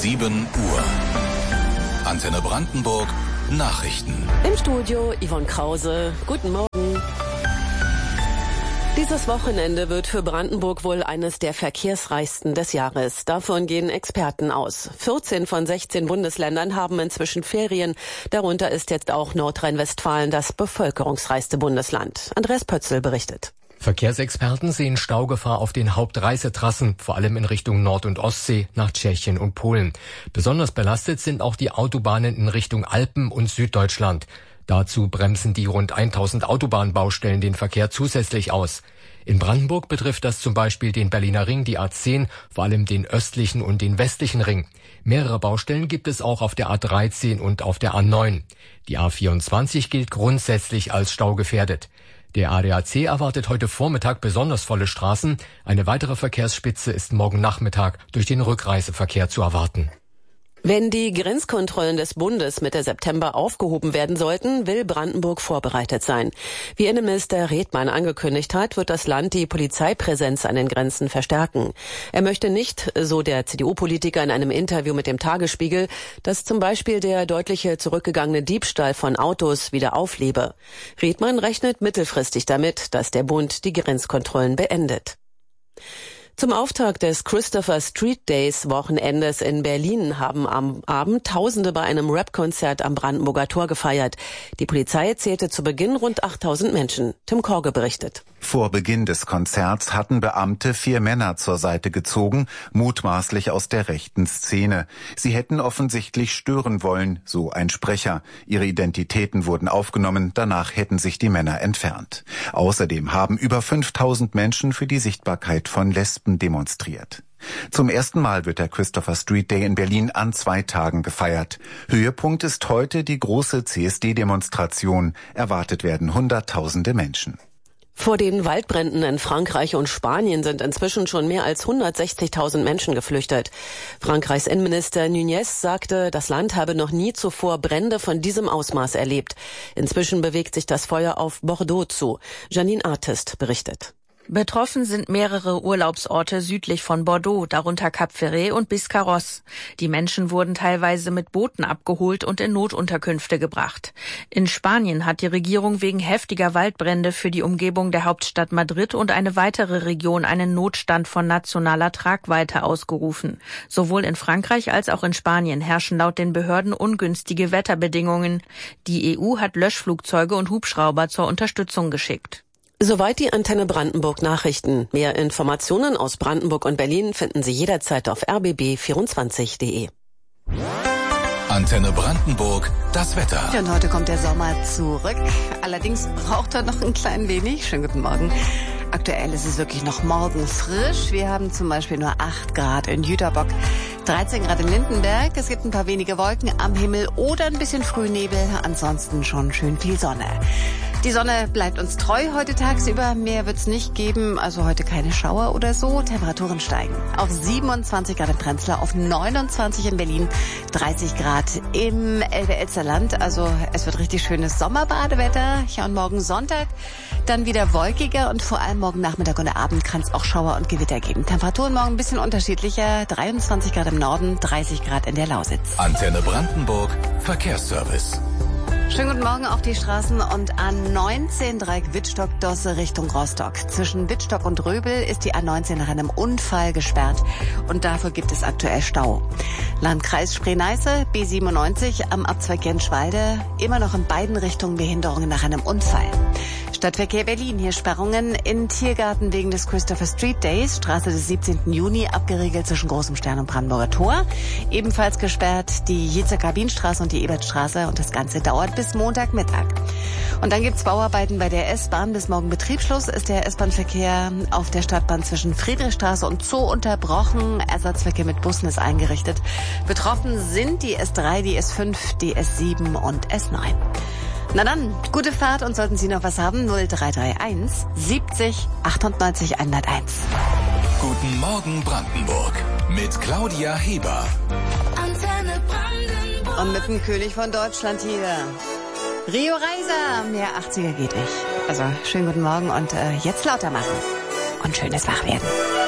7 Uhr. Antenne Brandenburg, Nachrichten. Im Studio Yvonne Krause. Guten Morgen. Dieses Wochenende wird für Brandenburg wohl eines der verkehrsreichsten des Jahres. Davon gehen Experten aus. 14 von 16 Bundesländern haben inzwischen Ferien. Darunter ist jetzt auch Nordrhein-Westfalen das bevölkerungsreichste Bundesland. Andreas Pötzl berichtet. Verkehrsexperten sehen Staugefahr auf den Hauptreisetrassen, vor allem in Richtung Nord- und Ostsee, nach Tschechien und Polen. Besonders belastet sind auch die Autobahnen in Richtung Alpen und Süddeutschland. Dazu bremsen die rund 1000 Autobahnbaustellen den Verkehr zusätzlich aus. In Brandenburg betrifft das zum Beispiel den Berliner Ring, die A10, vor allem den östlichen und den westlichen Ring. Mehrere Baustellen gibt es auch auf der A13 und auf der A9. Die A24 gilt grundsätzlich als staugefährdet. Der ADAC erwartet heute Vormittag besonders volle Straßen. Eine weitere Verkehrsspitze ist morgen Nachmittag durch den Rückreiseverkehr zu erwarten. Wenn die Grenzkontrollen des Bundes Mitte September aufgehoben werden sollten, will Brandenburg vorbereitet sein. Wie Innenminister Redmann angekündigt hat, wird das Land die Polizeipräsenz an den Grenzen verstärken. Er möchte nicht, so der CDU-Politiker in einem Interview mit dem Tagesspiegel, dass zum Beispiel der deutliche zurückgegangene Diebstahl von Autos wieder auflebe. Redmann rechnet mittelfristig damit, dass der Bund die Grenzkontrollen beendet. Zum Auftakt des Christopher Street Days Wochenendes in Berlin haben am Abend Tausende bei einem Rap-Konzert am Brandenburger Tor gefeiert. Die Polizei zählte zu Beginn rund 8000 Menschen. Tim Korge berichtet. Vor Beginn des Konzerts hatten Beamte 4 Männer zur Seite gezogen, mutmaßlich aus der rechten Szene. Sie hätten offensichtlich stören wollen, so ein Sprecher. Ihre Identitäten wurden aufgenommen, danach hätten sich die Männer entfernt. Außerdem haben über 5000 Menschen für die Sichtbarkeit von Lesben demonstriert. Zum ersten Mal wird der Christopher Street Day in Berlin an 2 Tagen gefeiert. Höhepunkt ist heute die große CSD-Demonstration. Erwartet werden Hunderttausende Menschen. Vor den Waldbränden in Frankreich und Spanien sind inzwischen schon mehr als 160.000 Menschen geflüchtet. Frankreichs Innenminister Nunez sagte, das Land habe noch nie zuvor Brände von diesem Ausmaß erlebt. Inzwischen bewegt sich das Feuer auf Bordeaux zu. Janine Artist berichtet. Betroffen sind mehrere Urlaubsorte südlich von Bordeaux, darunter Cap Ferret und Biscarrosse. Die Menschen wurden teilweise mit Booten abgeholt und in Notunterkünfte gebracht. In Spanien hat die Regierung wegen heftiger Waldbrände für die Umgebung der Hauptstadt Madrid und eine weitere Region einen Notstand von nationaler Tragweite ausgerufen. Sowohl in Frankreich als auch in Spanien herrschen laut den Behörden ungünstige Wetterbedingungen. Die EU hat Löschflugzeuge und Hubschrauber zur Unterstützung geschickt. Soweit die Antenne Brandenburg Nachrichten. Mehr Informationen aus Brandenburg und Berlin finden Sie jederzeit auf rbb24.de. Antenne Brandenburg, das Wetter. Ja, und heute kommt der Sommer zurück. Allerdings braucht er noch ein klein wenig. Schönen guten Morgen. Aktuell ist es wirklich noch morgenfrisch. Wir haben zum Beispiel nur 8 Grad in Jüterbock, 13 Grad in Lindenberg. Es gibt ein paar wenige Wolken am Himmel oder ein bisschen Frühnebel. Ansonsten schon schön viel Sonne. Die Sonne bleibt uns treu heute tagsüber. Mehr wird's nicht geben, also heute keine Schauer oder so. Temperaturen steigen auf 27 Grad in Prenzlau, auf 29 in Berlin, 30 Grad im Elbe-Elster-Land. Also es wird richtig schönes Sommerbadewetter. Ja, und morgen Sonntag dann wieder wolkiger und vor allem morgen Nachmittag und Abend kann es auch Schauer und Gewitter geben. Temperaturen morgen ein bisschen unterschiedlicher. 23 Grad im Norden, 30 Grad in der Lausitz. Antenne Brandenburg, Verkehrsservice. Schönen guten Morgen, auch die Straßen und A19 Dreieck Wittstock-Dosse Richtung Rostock. Zwischen Wittstock und Röbel ist die A19 nach einem Unfall gesperrt und dafür gibt es aktuell Stau. Landkreis Spree-Neiße, B97 am Abzweig Genschwalde, immer noch in beiden Richtungen Behinderungen nach einem Unfall. Stadtverkehr Berlin, hier Sperrungen in Tiergarten wegen des Christopher Street Days, Straße des 17. Juni, abgeriegelt zwischen Großem Stern und Brandenburger Tor. Ebenfalls gesperrt die Jetzer Kabinstraße und die Ebertstraße und das Ganze dauert bis Montagmittag. Und dann gibt's Bauarbeiten bei der S-Bahn. Bis morgen Betriebsschluss ist der S-Bahn-Verkehr auf der Stadtbahn zwischen Friedrichstraße und Zoo unterbrochen. Ersatzverkehr mit Bussen ist eingerichtet. Betroffen sind die S3, die S5, die S7 und S9. Na dann, gute Fahrt und sollten Sie noch was haben, 0331 70 98 101. Guten Morgen Brandenburg mit Claudia Heber. Antenne Brandenburg. Und mit dem König von Deutschland hier. Rio Reiser, mehr 80er geht nicht. Also schönen guten Morgen und jetzt lauter machen und schönes Wachwerden.